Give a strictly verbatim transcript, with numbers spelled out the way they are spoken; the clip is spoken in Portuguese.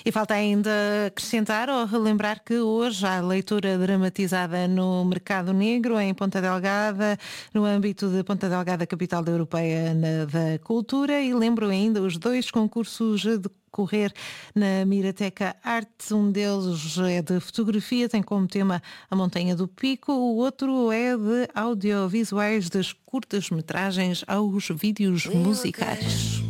E falta ainda acrescentar ou relembrar que hoje há leitura dramatizada no Mercado Negro, em Ponta Delgada, no âmbito de Ponta Delgada, capital da Europeia na- da Cultura, e lembro ainda os dois concursos a decorrer na Mirateca Arte. Um deles é de fotografia, tem como tema a Montanha do Pico, o outro é de audiovisuais, das curtas-metragens aos vídeos musicais.